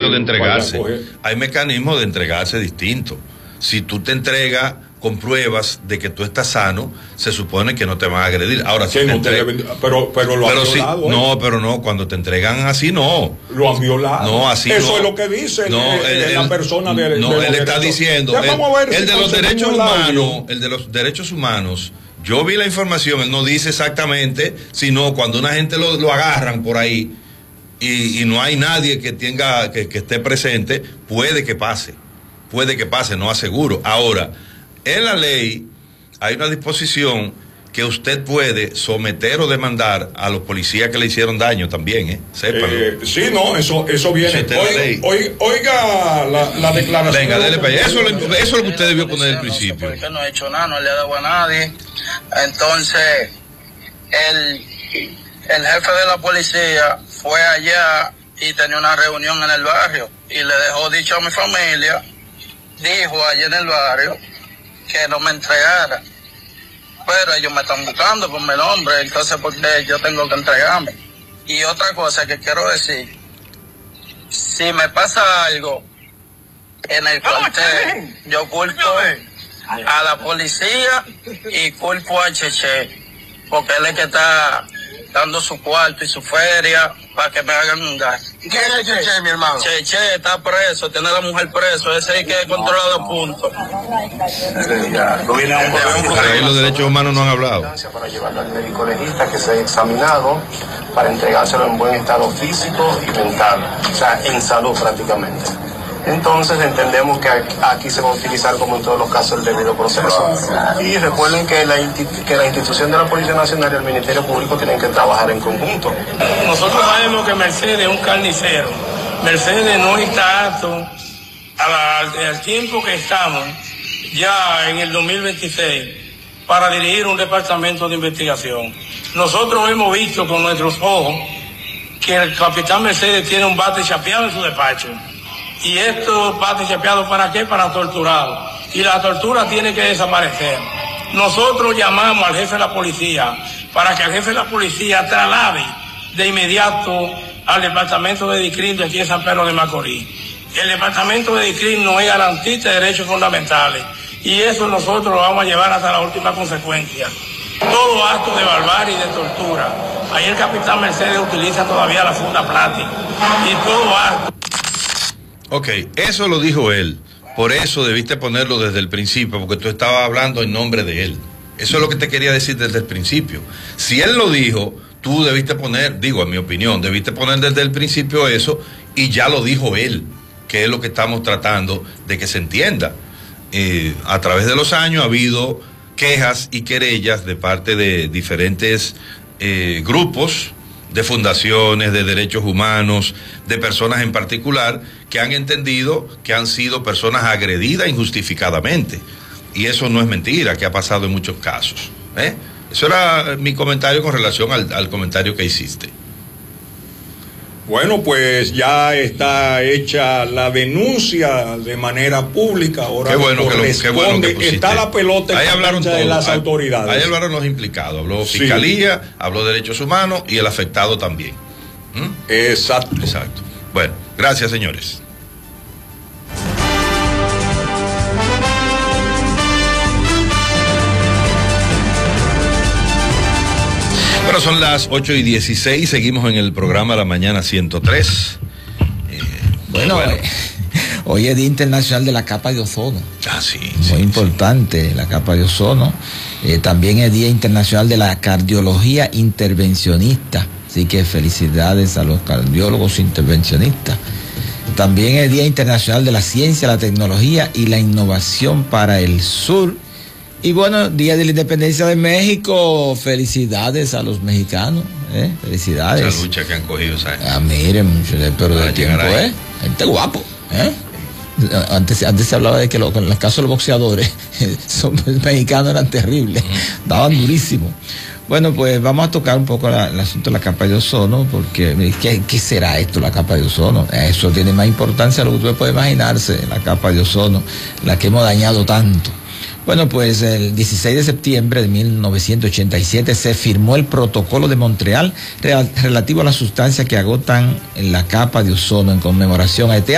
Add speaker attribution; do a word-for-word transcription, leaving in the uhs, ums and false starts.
Speaker 1: mecanismos de entregarse. Hay mecanismos de entregarse distintos. Si tú te entregas con pruebas de que tú estás sano, se supone que no te van a agredir. Ahora, si
Speaker 2: no
Speaker 1: entrega...
Speaker 2: te deben... pero, pero lo
Speaker 1: pero
Speaker 2: han
Speaker 1: si...
Speaker 2: violado. ¿eh?
Speaker 1: No, pero no, cuando te entregan así, no.
Speaker 2: Lo han violado.
Speaker 1: No, así
Speaker 2: Eso
Speaker 1: no.
Speaker 2: es lo que dice
Speaker 1: no,
Speaker 2: el, el, la persona de,
Speaker 1: no,
Speaker 2: de
Speaker 1: él
Speaker 2: los
Speaker 1: está
Speaker 2: derechos.
Speaker 1: diciendo,
Speaker 2: Ya
Speaker 1: el,
Speaker 2: vamos a ver
Speaker 1: el
Speaker 2: si
Speaker 1: de los derechos humanos,
Speaker 2: el
Speaker 1: el de los derechos humanos, yo vi la información, él no dice exactamente, sino cuando una gente lo, lo agarran por ahí y, y no hay nadie que tenga, que, que esté presente, puede que pase, puede que pase, no aseguro. Ahora, en la ley hay una disposición que usted puede someter o demandar a los policías que le hicieron daño también, ¿eh? Sépanlo.
Speaker 2: Eh, sí, no, eso, eso viene.
Speaker 1: Usted
Speaker 2: Oiga, oiga, oiga la, la declaración.
Speaker 1: Venga, dele para allá. Eso, eso es lo que usted debió poner al principio.
Speaker 3: Porque no ha hecho nada, no le ha dado a nadie. Entonces, el, el jefe de la policía fue allá y tenía una reunión en el barrio y le dejó dicho a mi familia, dijo allá en el barrio, que no me entregara. Pero ellos me están buscando por mi nombre, entonces porque yo tengo que entregarme. Y otra cosa que quiero decir, si me pasa algo en el cuartel, yo culpo a la policía y culpo a Cheche, porque él es que está dando su cuarto y su feria para que me hagan un gas.
Speaker 4: ¿Quién es Cheche, mi hermano?
Speaker 3: Cheche está preso, tiene a la mujer preso, ese es el que controla los puntos.
Speaker 1: Ahí los derechos humanos no han hablado.
Speaker 5: Para llevarlo al médico legista que sea examinado, para entregárselo en buen estado físico y mental, o sea, en salud prácticamente. Entonces entendemos que aquí se va a utilizar, como en todos los casos, el debido proceso. Y recuerden que la, que la institución de la Policía Nacional y el Ministerio Público tienen que trabajar en conjunto.
Speaker 6: Nosotros sabemos que Mercedes es un carnicero. Mercedes no está apto a la, al, al tiempo que estamos, ya en el dos mil veintiséis, para dirigir un departamento de investigación. Nosotros hemos visto con nuestros ojos que el capitán Mercedes tiene un bate chapeado en su despacho. Y estos bates chapeados, ¿para qué? Para torturados. Y la tortura tiene que desaparecer. Nosotros llamamos al jefe de la policía para que el jefe de la policía traslade de inmediato al departamento de DICRIM de aquí en San Pedro de Macorís. El departamento de DICRIM no es garantista de derechos fundamentales. Y eso nosotros lo vamos a llevar hasta la última consecuencia. Todo acto de barbarie y de tortura. Ahí el capitán Mercedes utiliza todavía la funda plástica. Y todo acto...
Speaker 1: Ok, eso lo dijo él. Por eso debiste ponerlo desde el principio, porque tú estabas hablando en nombre de él. Eso es lo que te quería decir desde el principio. Si él lo dijo, tú debiste poner, digo, en mi opinión, debiste poner desde el principio eso, y ya lo dijo él, que es lo que estamos tratando de que se entienda. Eh, a través de los años ha habido quejas y querellas de parte de diferentes eh, grupos, de fundaciones, de derechos humanos, de personas en particular, que han entendido que han sido personas agredidas injustificadamente. Y eso no es mentira, que ha pasado en muchos casos. ¿eh? Eso era mi comentario con relación al, al comentario que hiciste.
Speaker 2: Bueno, pues ya está hecha la denuncia de manera pública. Ahora
Speaker 1: qué bueno que, lo, qué bueno que pusiste.
Speaker 2: Está la pelota
Speaker 1: ahí hablaron
Speaker 2: de
Speaker 1: todos,
Speaker 2: las
Speaker 1: ahí,
Speaker 2: autoridades.
Speaker 1: Ahí hablaron los implicados. Habló sí. Fiscalía, habló Derechos Humanos y el afectado también. ¿Mm?
Speaker 2: Exacto.
Speaker 1: Exacto. Bueno, gracias, señores. Bueno, son las ocho y dieciséis, seguimos en el programa La Mañana ciento tres. Eh,
Speaker 7: bueno, bueno. Eh, hoy es Día Internacional de la Capa de Ozono.
Speaker 1: Ah, sí.
Speaker 7: Muy
Speaker 1: sí,
Speaker 7: importante, sí. La capa de ozono. Eh, también es Día Internacional de la Cardiología Intervencionista. Así que felicidades a los cardiólogos intervencionistas. También es Día Internacional de la Ciencia, la Tecnología y la Innovación para el Sur. Y bueno, Día de la Independencia de México, felicidades a los mexicanos, ¿eh? Felicidades.
Speaker 1: Esa lucha que han cogido, ¿sabes?
Speaker 7: Ah, miren, pero de tiempo, ¿eh? Gente guapo, ¿eh? Antes, antes se hablaba de que lo, en los casos de los boxeadores, son, los mexicanos eran terribles, mm. daban durísimo. Bueno, pues vamos a tocar un poco la, el asunto de la capa de ozono, porque ¿qué, ¿qué será esto, la capa de ozono? Eso tiene más importancia de lo que usted puede imaginarse, la capa de ozono, la que hemos dañado tanto. Bueno, pues el dieciséis de septiembre de mil novecientos ochenta y siete se firmó el Protocolo de Montreal relativo a las sustancias que agotan la capa de ozono en conmemoración a este